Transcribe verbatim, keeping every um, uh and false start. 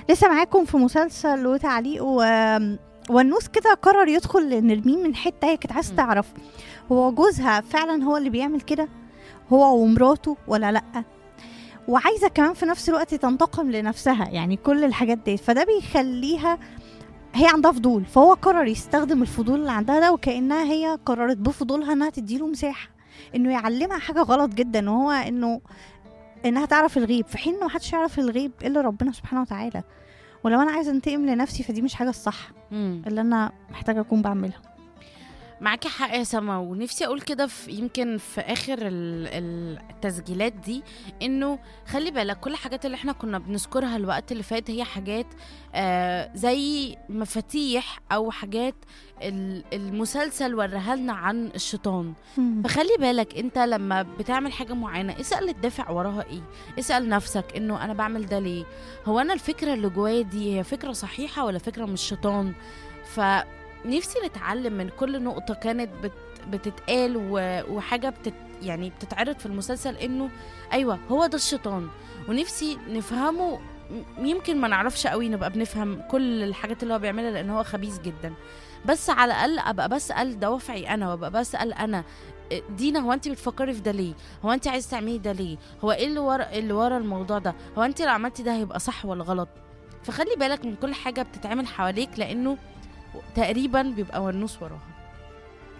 لسه معاكم في مسلسل وتعليق و... والنوس كده قرر يدخل نرمين من حتة هي كانت عايزة مم. تعرف هو جوزها فعلا هو اللي بيعمل كده، هو ومراته ولا لأ، وعايزة كمان في نفس الوقت تنتقم لنفسها، يعني كل الحاجات دي. فده بيخليها هي عندها فضول، فهو قرر يستخدم الفضول اللي عندها ده، وكأنها هي قررت بفضولها انها تديله مساحة انه يعلمها حاجة غلط جدا، وهو انه انها تعرف الغيب، في حين انه محدش يعرف الغيب الا ربنا سبحانه وتعالى. ولو انا عايزه انتقم لنفسي فدي مش حاجه الصح مم. اللي انا محتاجه اكون بعملها. معاكي حق يا سما، ونفسي اقول كده في يمكن في اخر ال- ال- التسجيلات دي، انه خلي بالك كل الحاجات اللي احنا كنا بنذكرها الوقت اللي فات هي حاجات آه زي مفاتيح او حاجات ال- المسلسل وراها لنا عن الشيطان. مم. فخلي بالك انت لما بتعمل حاجة معينة اسأل الدافع وراها ايه، اسأل نفسك انه انا بعمل ده ليه، هو انا الفكرة اللي جوايا دي هي فكرة صحيحة ولا فكرة من الشيطان. فنفسي نتعلم من كل نقطة كانت بت بتتقال و- وحاجة بتت يعني بتتعرض في المسلسل انه ايوه هو ده الشيطان، ونفسي نفهمه. م- يمكن ما نعرفش قوي نبقى بنفهم كل الحاجات اللي هو بيعملها لان هو خبيث جدا، بس على الاقل ابقى بسال دوافعي انا، وابقى بسال انا دينا هو انت بتفكري في ده ليه، هو انت عايز تعملي ده ليه، هو ايه اللي ورا اللي ورا الموضوع ده، هو انت لو عملتي ده هيبقى صح ولا غلط. فخلي بالك من كل حاجه بتتعمل حواليك لانه تقريبا بيبقى ونوس وراها.